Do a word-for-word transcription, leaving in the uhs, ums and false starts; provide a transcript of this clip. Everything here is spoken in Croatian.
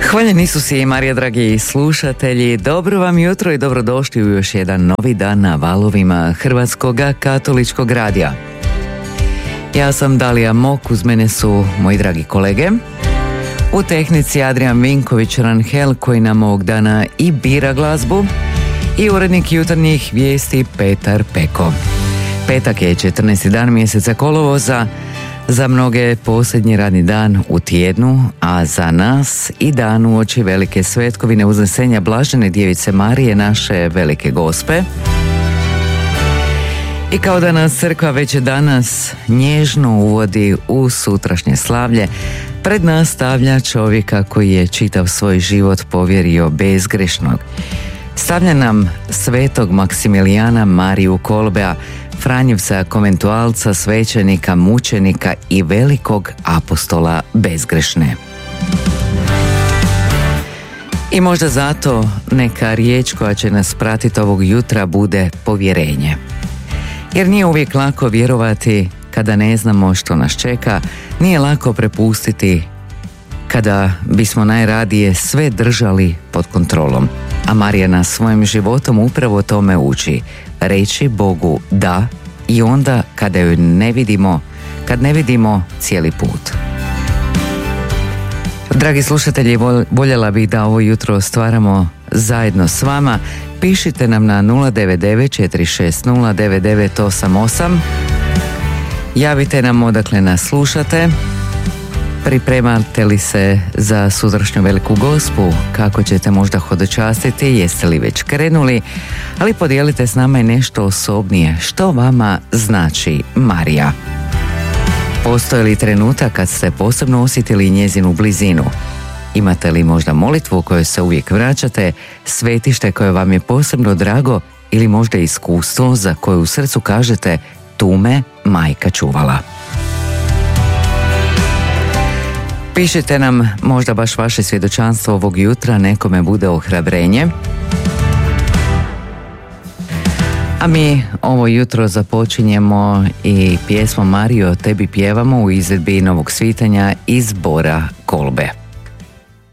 Hvaljeni su si, Marija, dragi slušatelji. Dobro vam jutro i dobrodošli u još jedan novi dan na valovima Hrvatskog katoličkog radija. Ja sam Dalija Mok, uz mene su moji dragi kolege. U tehnici Adrian Vinković Ranhel, koji nam ovog dana i bira glazbu, i urednik jutarnjih vijesti Petar Peko. Petak je četrnaesti dan mjeseca kolovoza, za mnoge posljednji radni dan u tjednu, a za nas i dan uoči velike svetkovine uznesenja Blažene Djevice Marije, naše velike gospe. I kao da nas crkva već danas nježno uvodi u sutrašnje slavlje, pred nas stavlja čovjeka koji je čitav svoj život povjerio bezgrešnog. Stavlja nam svetog Maksimilijana Mariju Kolbea, Franjevca, konventualca, svećenika, mučenika i velikog apostola bezgrešne. I možda zato neka riječ koja će nas pratiti ovog jutra bude povjerenje. Jer nije uvijek lako vjerovati kada ne znamo što nas čeka, nije lako prepustiti kada bismo najradije sve držali pod kontrolom. A Marija nas svojim životom upravo tome uči. Reći Bogu da i onda kada joj ne vidimo, kad ne vidimo cijeli put. Dragi slušatelji, voljela bih da ovo jutro stvaramo zajedno s vama. Pišite nam na nula devet devet četiri šest nula devet devet osam osam. Javite nam odakle nas slušate. Pripremate li se za sutrašnju veliku gospu? Kako ćete možda hodočastiti? Jeste li već krenuli? Ali podijelite s nama i nešto osobnije. Što vama znači Marija? Postoji li trenutak kad ste posebno osjetili njezinu blizinu? Imate li možda molitvu u kojoj se uvijek vraćate, svetište koje vam je posebno drago ili možda iskustvo za koje u srcu kažete tu me majka čuvala? Pišite nam, možda baš vaše svjedočanstvo ovog jutra nekome bude ohrabrenje. A mi ovo jutro započinjemo i pjesmom Marijo tebi pjevamo u izvedbi Novog svitanja iz zbora Kolbe.